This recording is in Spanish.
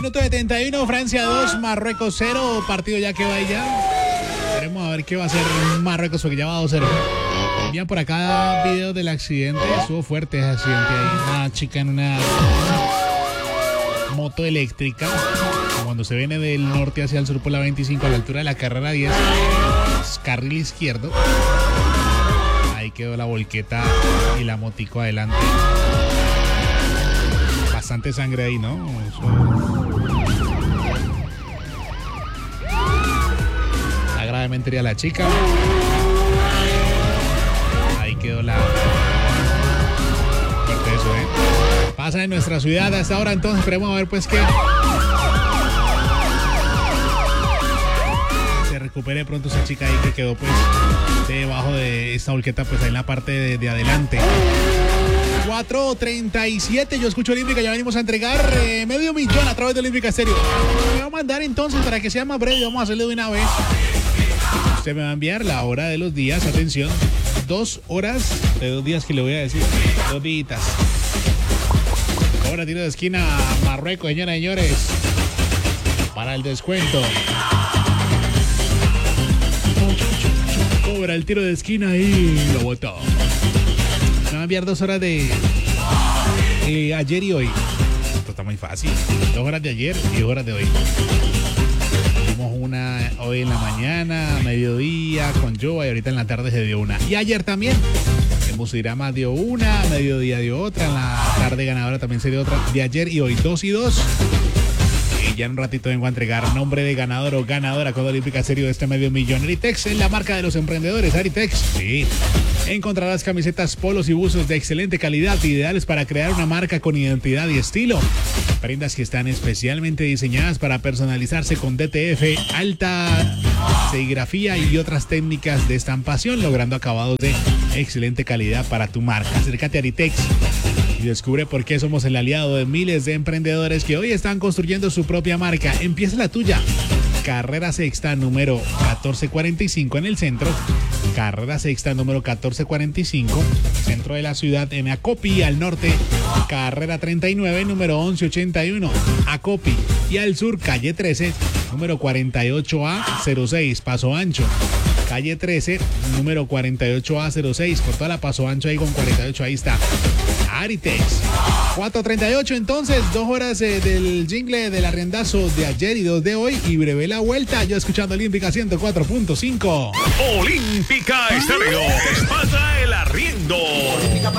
Minuto 71, Francia 2, Marruecos 0. Partido ya que va y ya. Veremos a ver qué va a hacer Marruecos porque ya va 2-0. Envían por acá video del accidente. Estuvo fuerte ese accidente ahí. Una chica en una moto eléctrica. Cuando se viene del norte hacia el sur por la 25 a la altura de la carrera 10. Carril izquierdo. Ahí quedó la volqueta y la motico adelante. Bastante sangre ahí, ¿no? Está gravemente herida la chica. Ahí quedó la... Fuerte eso, ¿eh? Pasa en nuestra ciudad hasta ahora, entonces esperemos a ver pues qué... Se recupere pronto esa chica ahí que quedó pues debajo de esta volqueta pues ahí en la parte de adelante. 4:37, yo escucho Olímpica, ya venimos a entregar medio millón a través de Olímpica Estéreo. Me va a mandar entonces para que sea más breve, vamos a hacerle de una vez. Usted me va a enviar la hora de los días, atención, 2 horas de 2 días que le voy a decir, 2 días. Ahora tiro de esquina Marruecos, señoras y señores, para el descuento. Cobra el tiro de esquina y lo botó. Me va a enviar 2 horas de ayer y hoy. Esto está muy fácil. 2 horas de ayer y 2 horas de hoy. Tuvimos una hoy en la mañana, mediodía con Joa y ahorita en la tarde se dio una. Y ayer también. En Busirama dio una, mediodía dio otra, en la tarde ganadora también se dio otra. De ayer y hoy 2 y 2. Y ya en un ratito vengo a entregar nombre de ganador o ganadora con Olímpica Serio de este medio millón. Aritex es la marca de los emprendedores. Aritex, sí. Encontrarás camisetas, polos y buzos de excelente calidad, ideales para crear una marca con identidad y estilo. Prendas que están especialmente diseñadas para personalizarse con DTF, alta serigrafía y otras técnicas de estampación, logrando acabados de excelente calidad para tu marca. Acércate a Aritex y descubre por qué somos el aliado de miles de emprendedores que hoy están construyendo su propia marca. Empieza la tuya. Carrera Sexta número 1445 en el centro. Carrera Sexta número 1445, centro de la ciudad, en Acopi, al norte, carrera 39, número 1181, Acopi, y al sur, calle 13, número 48A06, Paso Ancho. Calle 13, número 48A06, por toda la Paso Ancho ahí con 48, ahí está. Aritex. 4:38 entonces, 2 horas del jingle del arriendazo de ayer y 2 de hoy y breve la vuelta. Yo escuchando Olímpica 104.5. Olímpica Estéreo. Pasa el arriendo.